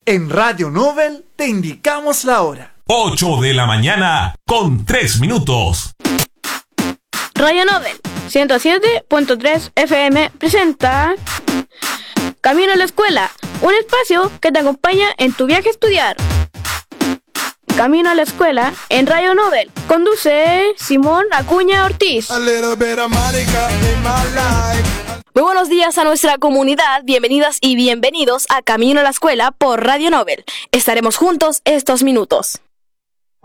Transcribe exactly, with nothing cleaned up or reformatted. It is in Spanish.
En Radio Nobel te indicamos la hora. ocho de la mañana con tres minutos. Radio Nobel ciento siete punto tres F M presenta Camino a la Escuela, un espacio que te acompaña en tu viaje a estudiar. Camino a la Escuela en Radio Nobel. Conduce Simón Acuña Ortiz. Muy buenos días a nuestra comunidad, bienvenidas y bienvenidos a Camino a la Escuela por Radio Nobel. Estaremos juntos estos minutos.